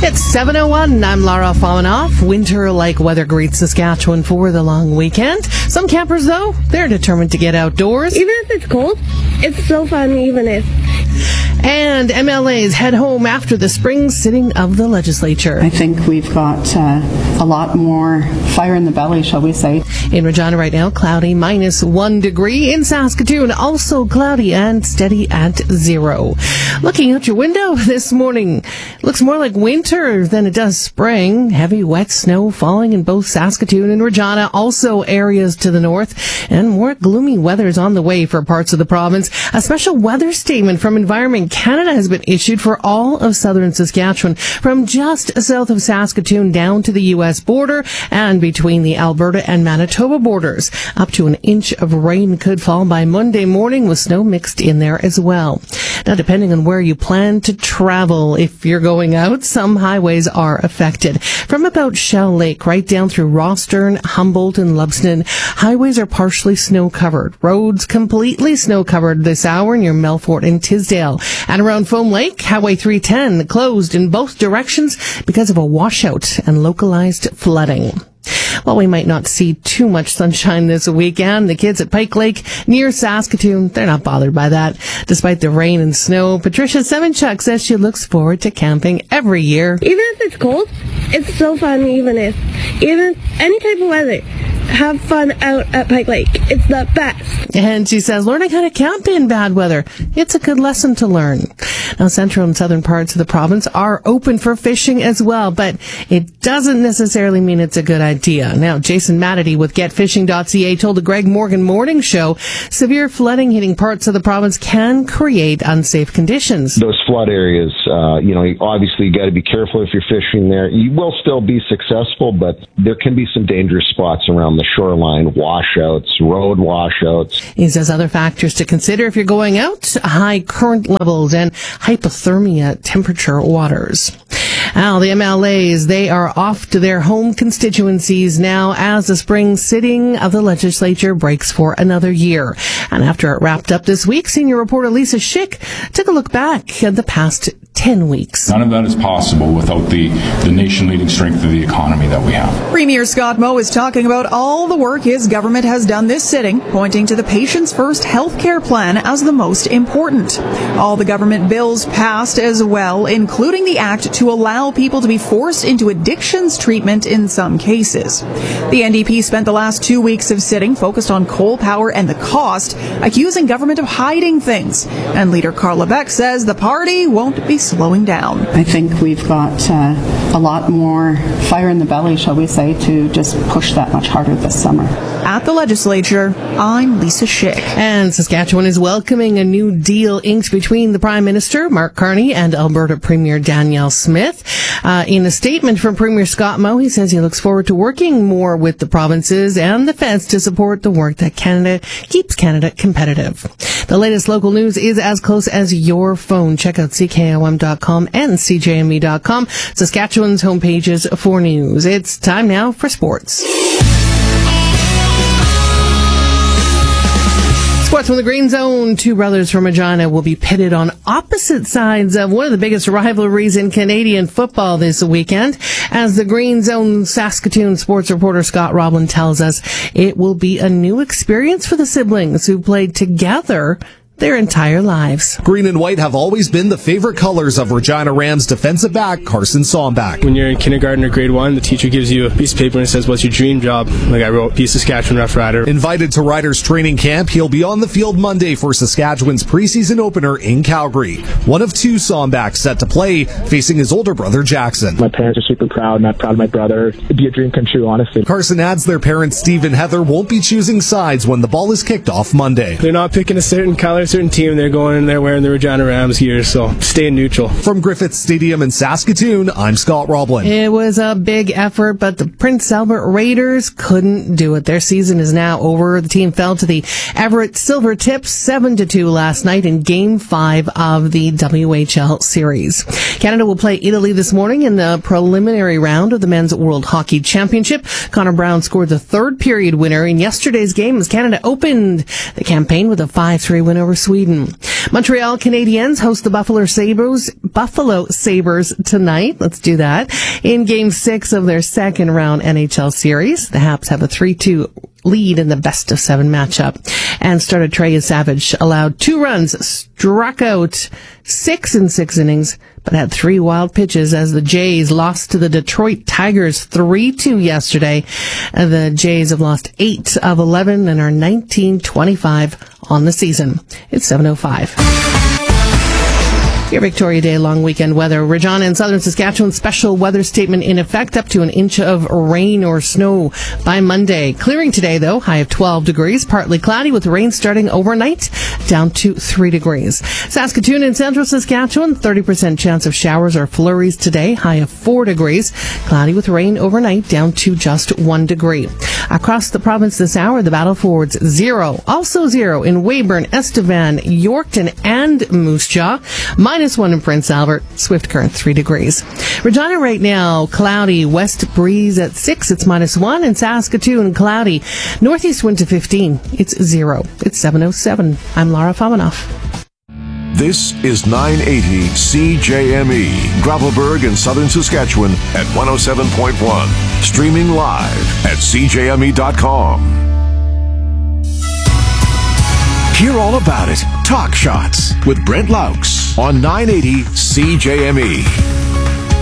It's 7:01. I'm Lara Famanoff. Winter-like weather greets Saskatchewan for the long weekend. Some campers, though, they're determined to get outdoors. Even if it's cold, it's so fun even if... And MLAs head home after the spring sitting of the legislature. I think we've got a lot more fire in the belly, shall we say. In Regina right now, cloudy, -1 degree. In Saskatoon, also cloudy and steady at 0. Looking out your window this morning, looks more like winter than it does spring. Heavy, wet snow falling in both Saskatoon and Regina, also areas to the north. And more gloomy weather is on the way for parts of the province. A special weather statement from Environment Canada has been issued for all of southern Saskatchewan, from just south of Saskatoon down to the U.S. border and between the Alberta and Manitoba borders. Up to an inch of rain could fall by Monday morning, with snow mixed in there as well. Now, depending on where you plan to travel, if you're going out, some highways are affected. From about Shell Lake right down through Rostern, Humboldt, and Lubston, highways are partially snow-covered. Roads completely snow-covered this hour near Melfort and Tisdale. And around Foam Lake, Highway 310 closed in both directions because of a washout and localized flooding. While we might not see too much sunshine this weekend, the kids at Pike Lake near Saskatoon, they're not bothered by that. Despite the rain and snow, Patricia Sevenchuk says she looks forward to camping every year. Even if it's cold, it's so fun even any type of weather. Have fun out at Pike Lake. It's the best. And she says learning how to camp in bad weather, it's a good lesson to learn. Now, central and southern parts of the province are open for fishing as well, but it doesn't necessarily mean it's a good idea. Now, Jason Matity with GetFishing.ca told the Greg Morgan Morning Show severe flooding hitting parts of the province can create unsafe conditions. Those flood areas, obviously you got to be careful if you're fishing there. You will still be successful, but there can be some dangerous spots around the shoreline, washouts, road washouts. He says other factors to consider if you're going out: high current levels and hypothermia temperature waters. Now, the MLAs, they are off to their home constituencies now as the spring sitting of the legislature breaks for another year. And after it wrapped up this week, senior reporter Lisa Schick took a look back at the past 10 weeks. None of that is possible without the nation-leading strength of the economy that we have. Premier Scott Moe is talking about all the work his government has done this sitting, pointing to the Patients First healthcare plan as the most important. All the government bills passed as well, including the act to allow people to be forced into addictions treatment in some cases. The NDP spent the last 2 weeks of sitting focused on coal power and the cost, accusing government of hiding things. And leader Carla Beck says the party won't be slowing down. I think we've got a lot more fire in the belly, shall we say, to just push that much harder this summer. At the legislature, I'm Lisa Schick. And Saskatchewan is welcoming a new deal inked between the Prime Minister, Mark Carney, and Alberta Premier Danielle Smith. In a statement from Premier Scott Moe, he says he looks forward to working more with the provinces and the feds to support the work that keeps Canada competitive. The latest local news is as close as your phone. Check out CKOM.com and CJME.com, Saskatchewan's homepages for news. It's time now for sports. Sports from the Green Zone. Two brothers from Regina will be pitted on opposite sides of one of the biggest rivalries in Canadian football this weekend. As the Green Zone Saskatoon sports reporter Scott Roblin tells us, it will be a new experience for the siblings who played together their entire lives. Green and white have always been the favorite colors of Regina Rams defensive back Carson Sombach. When you're in kindergarten or grade 1, the teacher gives you a piece of paper and it says, "What's your dream job?" Like I wrote, "Be a Saskatchewan Rough Rider." Invited to Riders training camp, he'll be on the field Monday for Saskatchewan's preseason opener in Calgary. One of two Sombachs set to play, facing his older brother Jackson. My parents are super proud, and I'm proud of my brother. It'd be a dream come true, honestly. Carson adds their parents Steve and Heather won't be choosing sides when the ball is kicked off Monday. They're not picking a certain color, certain team. They're going in there wearing the Regina Rams gear, so staying neutral. From Griffith Stadium in Saskatoon, I'm Scott Roblin. It was a big effort, but the Prince Albert Raiders couldn't do it. Their season is now over. The team fell to the Everett Silvertips 7-2 last night in Game 5 of the WHL Series. Canada will play Italy this morning in the preliminary round of the Men's World Hockey Championship. Connor Brown scored the third period winner in yesterday's game as Canada opened the campaign with a 5-3 win over of Sweden. Montreal Canadiens host the Buffalo Sabres tonight. Let's do that. In Game 6 of their second round NHL series, the Habs have a 3-2 lead in the best of 7 matchup. And starter Trey Savage allowed 2 runs, struck out 6 in 6 innings, but had 3 wild pitches as the Jays lost to the Detroit Tigers 3-2 yesterday. The Jays have lost 8 of 11 and are 19-25 on the season. It's 7:05. Your Victoria Day long weekend weather. Regina and southern Saskatchewan special weather statement in effect, up to an inch of rain or snow by Monday. Clearing today, though, high of 12 degrees, partly cloudy with rain starting overnight, down to 3 degrees. Saskatoon and central Saskatchewan, 30% chance of showers or flurries today, high of 4 degrees, cloudy with rain overnight, down to just 1 degree. Across the province this hour, the Battle Fords 0, also 0 in Weyburn, Estevan, Yorkton, and Moose Jaw. -1 in Prince Albert, Swift Current 3 degrees. Regina right now, cloudy, west breeze at 6, it's -1, and Saskatoon, cloudy, northeast wind to 15, it's 0. It's 7:07. I'm Lara Famanoff. This is 980 CJME, Gravelburg in southern Saskatchewan at 107.1. Streaming live at CJME.com. Hear all about it. Talk Shots with Brent Laux on 980 CJME.